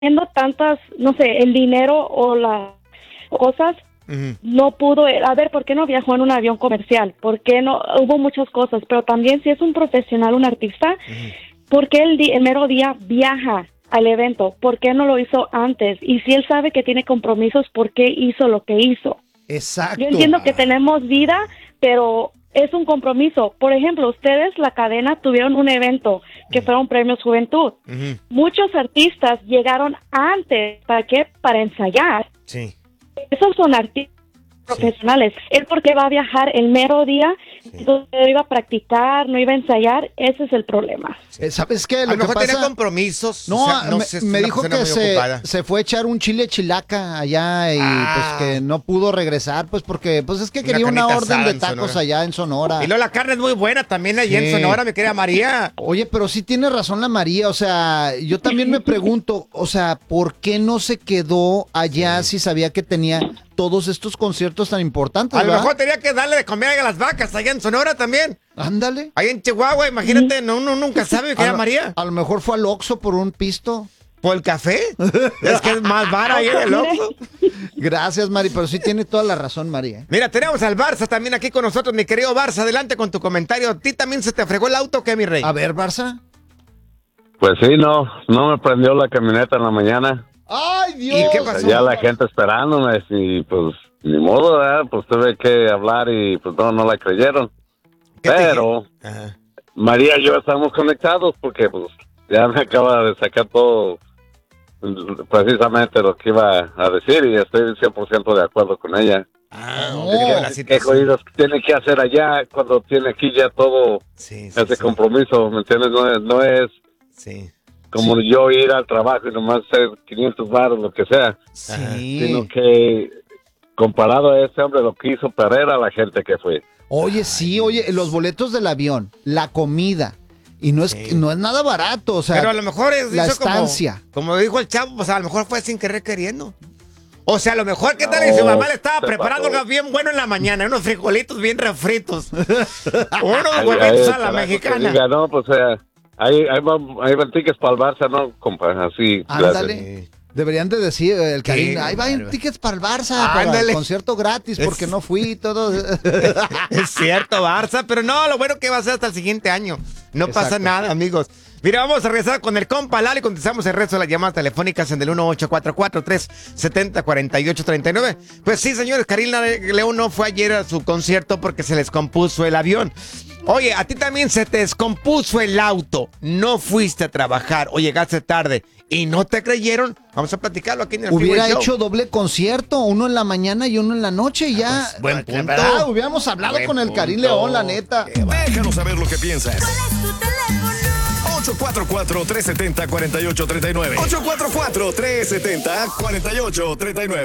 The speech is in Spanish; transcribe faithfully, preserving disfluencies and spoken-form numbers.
teniendo tantas, no sé, el dinero o las cosas, uh-huh. no pudo, a ver, ¿por qué no viajó en un avión comercial? ¿Por qué no? Hubo muchas cosas, pero también si es un profesional, un artista, uh-huh. ¿por qué el, di- el mero día viaja al evento? ¿Por qué no lo hizo antes? Y si él sabe que tiene compromisos, ¿por qué hizo lo que hizo? Exacto. Yo entiendo que tenemos vida, pero es un compromiso. Por ejemplo, ustedes, la cadena, tuvieron un evento que uh-huh. fueron Premios Juventud. Uh-huh. Muchos artistas llegaron antes, ¿para qué? Para ensayar. Sí. Esos son artistas profesionales. Sí. Él porque va a viajar el mero día, sí. entonces no iba a practicar, no iba a ensayar, ese es el problema. Sí. ¿Sabes qué? Lo a lo mejor que pasa... tenía compromisos. No, o sea, no me, sé, me dijo que se, se fue a echar un chile chilaca allá y ah. pues que no pudo regresar, pues porque pues es que quería una, una orden de tacos allá en Sonora. Y luego la carne es muy buena también allá sí. en Sonora, mi querida María. Oye, pero sí tiene razón la María, o sea, yo también me pregunto, o sea, ¿por qué no se quedó allá sí. si sabía que tenía todos estos conciertos tan importantes? A lo ¿verdad? mejor tenía que darle de comer a las vacas allá en Sonora también. Ándale. Ahí en Chihuahua, imagínate, no, uno nunca sabe que era María. A lo mejor fue al Oxxo por un pisto. ¿Por el café? Es que es más vara ahí en el Oxxo. Gracias, Mari, pero sí tiene toda la razón, María. Mira, tenemos al Barça también aquí con nosotros, mi querido Barça. Adelante con tu comentario. ¿A ti también se te fregó el auto o qué, mi rey? A ver, Barça. Pues sí, no, no me prendió la camioneta en la mañana. ¡Ay, Dios! ¿Y qué pasó? Ya la gente esperándome y pues ni modo, ¿verdad? Pues tuve que hablar y pues no, no la creyeron. Pero María y yo estamos conectados porque pues ya me acaba de sacar todo precisamente lo que iba a decir y estoy cien por ciento de acuerdo con ella. Ah, oh, ¿Qué, ¿Qué jodidos tiene que hacer allá cuando tiene aquí ya todo sí, sí, ese sí. compromiso? ¿Me entiendes? No es, no es sí. como sí. yo ir al trabajo y nomás hacer quinientos baros, lo que sea. Sí. Sino que comparado a ese hombre lo que hizo perder a la gente que fue. Oye, sí, oye, los boletos del avión, la comida, y no es sí. no es nada barato, o sea, pero a lo mejor es la estancia. Como, como dijo el chavo, pues a lo mejor fue sin querer queriendo. O sea, a lo mejor, ¿qué tal? No, y su mamá le estaba preparando algo bien bueno en la mañana, unos frijolitos bien refritos, unos huevitos a la mexicana. Diga, no, pues eh, hay, hay, hay, hay tickets para el Barça, ¿no, compa? Así. Ándale. Deberían de decir, el Karim, ahí van tickets para el Barça, ah, para ándale. el concierto gratis, porque es... no fui y todo. Es cierto, Barça, pero no, lo bueno que va a ser hasta el siguiente año. No Exacto. pasa nada, amigos. Mira, vamos a regresar con el compa Lalo y contestamos el resto de las llamadas telefónicas en el uno ocho cuatro cuatro, tres siete cero, cuatro ocho tres nueve. Pues sí, señores, Karina León no fue ayer a su concierto porque se les compuso el avión. Oye, a ti también se te descompuso el auto, no fuiste a trabajar o llegaste tarde y no te creyeron. Vamos a platicarlo aquí en el Hubiera Freeway hecho Show. Doble concierto, uno en la mañana y uno en la noche y ya. Ah, pues, buen punto. ¿Verdad? Hubiéramos hablado buen con el Karim León, la neta. Déjanos saber lo que piensas. ¿Cuál es tu teléfono? ocho cuatro cuatro, tres siete cero, cuatro ocho tres nueve. ocho cuatro cuatro, tres siete cero, cuatro ocho tres nueve.